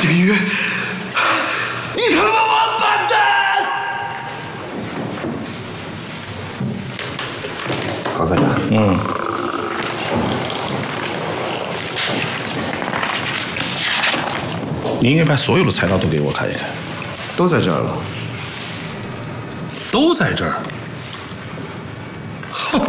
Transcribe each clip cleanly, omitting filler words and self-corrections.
景瑜，你他妈王八蛋！ 高科长， 你应该把所有的材料都给我看一看。 都在这儿了。 都在这儿。哼，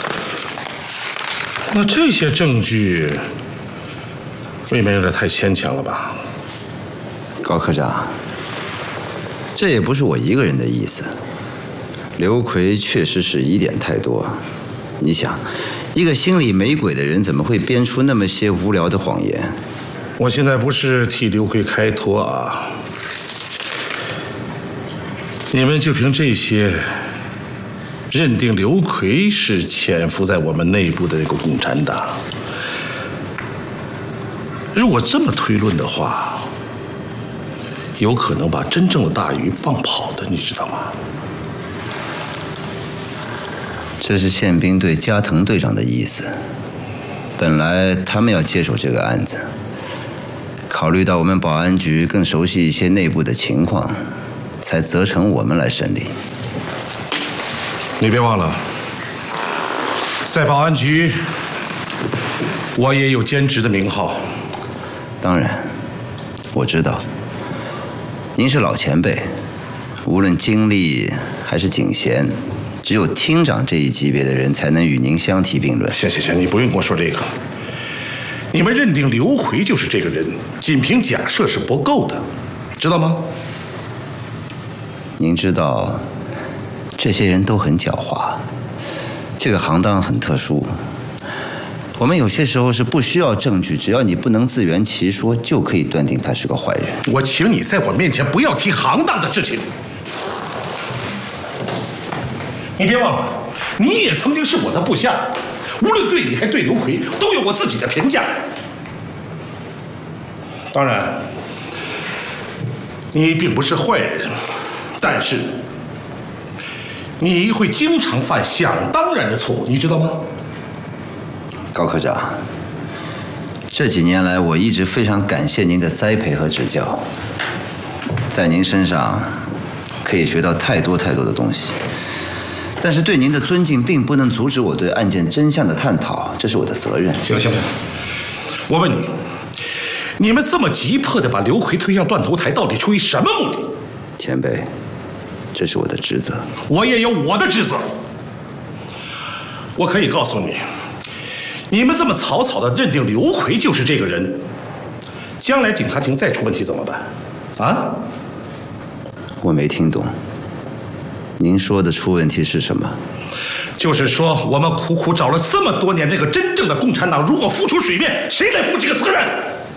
那这些证据未免有点太牵强了吧？ 高科长，这也不是我一个人的意思。刘奎确实是疑点太多。你想，一个心里没鬼的人，怎么会编出那么些无聊的谎言？ 我现在不是替刘奎开脱啊，你们就凭这些，认定刘奎是潜伏在我们内部的那个共产党。如果这么推论的话，有可能把真正的大鱼放跑的，你知道吗？ 这是宪兵队加藤队长的意思。本来他们要接手这个案子，考虑到我们保安局更熟悉一些内部的情况，才责成我们来审理。 你别忘了，在保安局，我也有兼职的名号。 当然，我知道，您是老前辈，无论经历还是警衔，只有厅长这一级别的人才能与您相提并论。 行，你不用跟我说这个。你们认定刘奎就是这个人，仅凭假设是不够的，知道吗？ 您知道，这些人都很狡猾，这个行当很特殊。我们有些时候是不需要证据，只要你不能自圆其说，就可以断定他是个坏人。 我请你在我面前不要提行当的事情。你别忘了，你也曾经是我的部下，无论对你还对刘奎，都有我自己的评价。当然，你并不是坏人，但是你会经常犯想当然的错误，你知道吗？ 高科长，这几年来，我一直非常感谢您的栽培和指教，在您身上可以学到太多的东西。但是对您的尊敬并不能阻止我对案件真相的探讨，这是我的责任。 行，我问你，你们这么急迫地把刘奎推向断头台，到底出于什么目的？ 前辈，这是我的职责。 我也有我的职责。我可以告诉你，你们这么草草地认定刘奎就是这个人，将来警察厅再出问题怎么办？啊？ 我没听懂。您说的出问题是什么？ 就是说，我们苦苦找了这么多年，那个真正的共产党如果浮出水面，谁来负这个责任？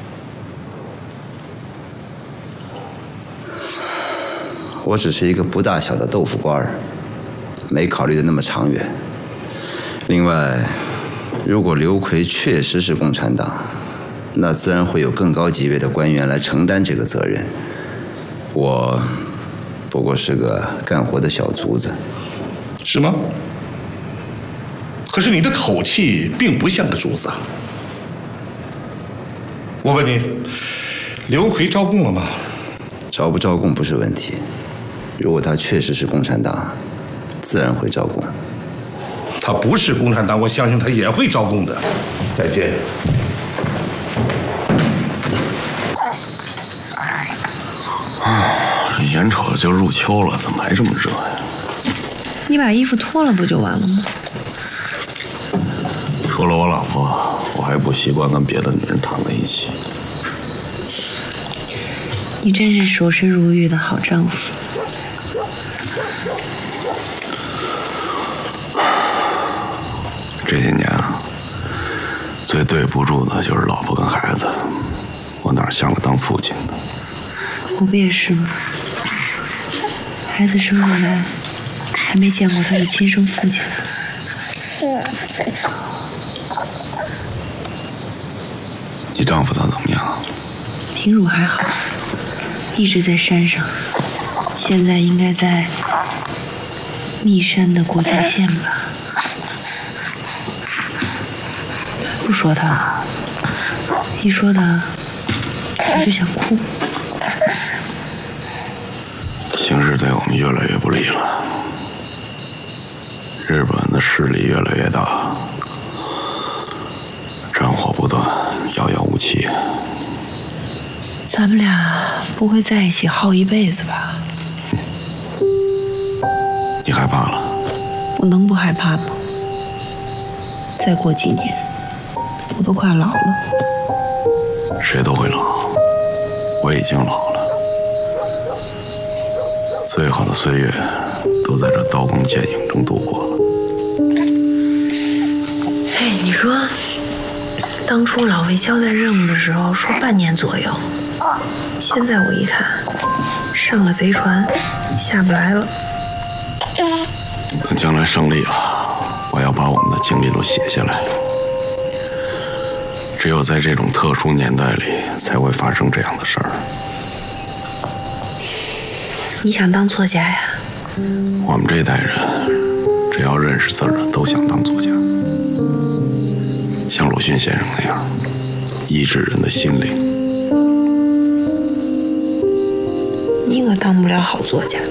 我只是一个不大小的豆腐官，没考虑的那么长远。另外，如果刘奎确实是共产党，那自然会有更高级别的官员来承担这个责任。我不过是个干活的小卒子。 是吗？可是你的口气并不像个卒子。我问你，刘奎招供了吗？ 招不招供不是问题，如果他确实是共产党，自然会招供。 他不是共产党，我相信他也会招供的。再见。 眼瞅就入秋了，怎么还这么热呀？ 你把衣服脱了不就完了吗？ 除了我老婆，我还不习惯跟别的女人躺在一起。 你真是守身如玉的好丈夫。 这些年啊，最对不住的就是老婆跟孩子，我哪像个当父亲的？ 我不也是吗？孩子生下来还没见过他的亲生父亲。 你丈夫他怎么样？ 平汝还好，一直在山上，现在应该在密山的国境线吧。不说他，一说他我就想哭。 形势对我们越来越不利了，日本的势力越来越大，战火不断，遥遥无期。 咱们俩不会在一起耗一辈子吧？ 你害怕了？ 我能不害怕吗？再过几年，我都快老了。 谁都会老，我已经老了。最好的岁月都在这刀光剑影中度过了。 哎，你说，当初老魏交代任务的时候说半年左右，现在我一看，上了贼船，下不来了。 等将来胜利了，我要把我们的经历都写下来。只有在这种特殊年代里，才会发生这样的事儿。 你想当作家呀？ 我们这代人，只要认识字的都想当作家，像鲁迅先生那样，医治人的心灵。 你可当不了好作家。